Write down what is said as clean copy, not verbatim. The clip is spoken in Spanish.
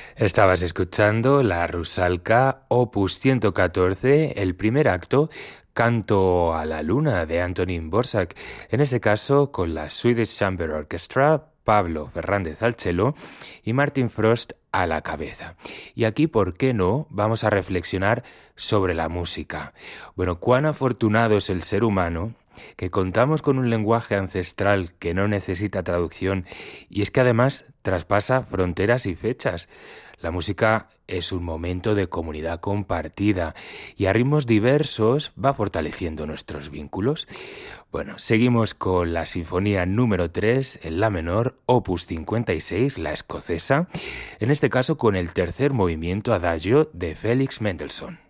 Estabas escuchando la Rusalka Opus 114, el primer acto, Canto a la Luna de Antonín Dvořák, en este caso con la Swedish Chamber Orchestra, Pablo Fernández al cello y Martin Frost a la cabeza. Y aquí, ¿por qué no?, vamos a reflexionar sobre la música. Bueno, cuán afortunado es el ser humano que contamos con un lenguaje ancestral que no necesita traducción y es que además traspasa fronteras y fechas. La música es un momento de comunidad compartida y a ritmos diversos va fortaleciendo nuestros vínculos. Bueno, seguimos con la sinfonía número 3 en la menor, opus 56, la escocesa, en este caso con el tercer movimiento adagio de Félix Mendelssohn.